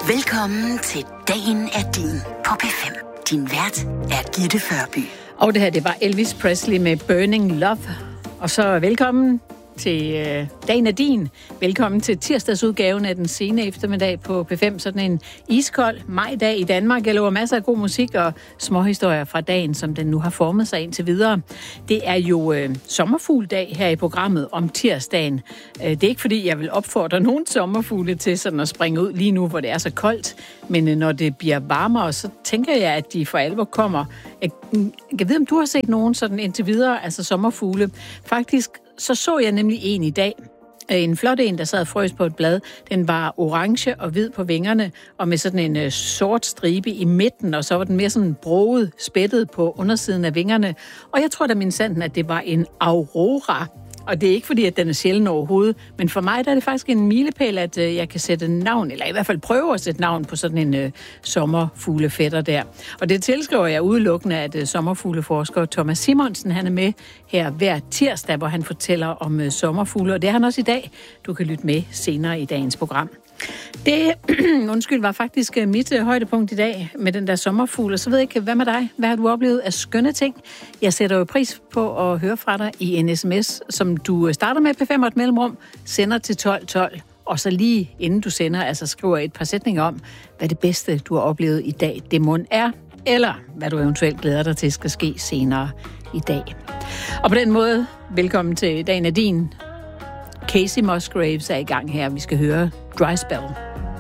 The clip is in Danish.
Velkommen til Dagen er din på P5. Din vært er Gitte Førby. Og det her, det var Elvis Presley med Burning Love. Og så velkommen til Dagen er din. Velkommen til tirsdagsudgaven af den sene eftermiddag på P5. Sådan en iskold majdag i Danmark. Jeg lover masser af god musik og småhistorier fra dagen, som den nu har formet sig indtil videre. Det er jo sommerfugldag her i programmet om tirsdagen. Det er ikke fordi, jeg vil opfordre nogen sommerfugle til sådan at springe ud lige nu, hvor det er så koldt. Men når det bliver varmere, så tænker jeg, at de for alvor kommer. Jeg ved, om du har set nogen sådan indtil videre, altså sommerfugle. Faktisk så jeg nemlig en i dag. En flot en, der sad og frøs på et blad. Den var orange og hvid på vingerne, og med sådan en sort stribe i midten, og så var den mere sådan broget, spættet på undersiden af vingerne. Og jeg tror da mindsanden, at det var en aurora. Og det er ikke fordi, at den er sjælden overhovedet, men for mig der er det faktisk en milepæl, at jeg kan sætte navn, eller i hvert fald prøve at sætte navn på sådan en sommerfuglefætter der. Og det tilskriver jeg udelukkende, at sommerfugleforsker Thomas Simonsen, han er med her hver tirsdag, hvor han fortæller om sommerfugle, og det er han også i dag. Du kan lytte med senere i dagens program. Det, var faktisk mit højdepunkt i dag med den der sommerfugl. Og så ved jeg ikke, hvad med dig? Hvad har du oplevet af skønne ting? Jeg sætter jo pris på at høre fra dig i en sms, som du starter med på 5 mellemrum, sender til 1212, og så lige inden du sender, altså skriver et par sætninger om, hvad det bedste, du har oplevet i dag, det mund er, eller hvad du eventuelt glæder dig til, skal ske senere i dag. Og på den måde, velkommen til Dagen er din. Casey Musgraves er i gang her. Vi skal høre Dry Spell.